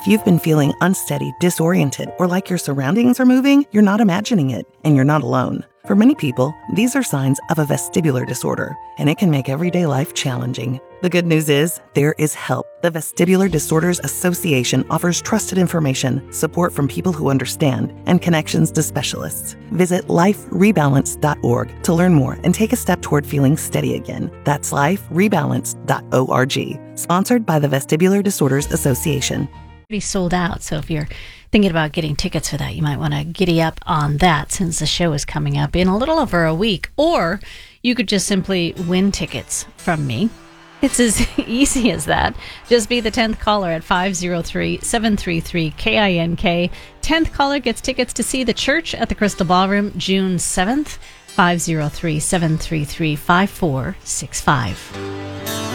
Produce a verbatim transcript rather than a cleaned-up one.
If you've been feeling unsteady, disoriented, or like your surroundings are moving, you're not imagining it, and you're not alone. For many people, these are signs of a vestibular disorder, and it can make everyday life challenging. The good news is, there is help. The Vestibular Disorders Association offers trusted information, support from people who understand, and connections to specialists. Visit life rebalance dot org to learn more and take a step toward feeling steady again. That's life rebalance dot org. Sponsored by the Vestibular Disorders Association. Sold out, so if you're thinking about getting tickets for that, you might want to giddy up on that since the show is coming up in a little over a week. Or you could just simply win tickets from me. It's as easy as that. Just be the tenth caller at five oh three, seven three three, K I N K. tenth caller gets tickets to see The Church at the Crystal Ballroom June seventh. five oh three, seven three three, five four six five.